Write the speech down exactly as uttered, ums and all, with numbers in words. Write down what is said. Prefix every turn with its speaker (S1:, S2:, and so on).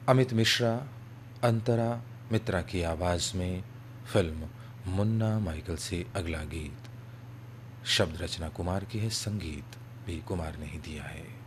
S1: अमित मिश्रा, अंतरा मित्रा की आवाज़ में फिल्म मुन्ना माइकल से अगला गीत। शब्द रचना कुमार की है, संगीत भी कुमार ने ही दिया है।